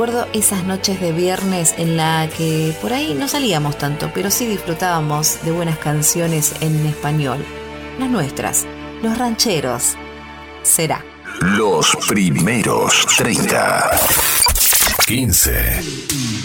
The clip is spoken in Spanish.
Recuerdo esas noches de viernes en la que por ahí no salíamos tanto, pero sí disfrutábamos de buenas canciones en español. Las nuestras, los rancheros. Será. Los primeros 30. 15.